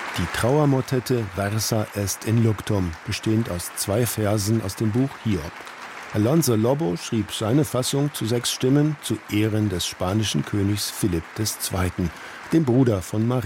Die Trauermotette Versa est in luctum, bestehend aus 2 Versen aus dem Buch Hiob. Alonso Lobo schrieb seine Fassung zu 6 Stimmen zu Ehren des spanischen Königs Philipp II., dem Bruder von Maria.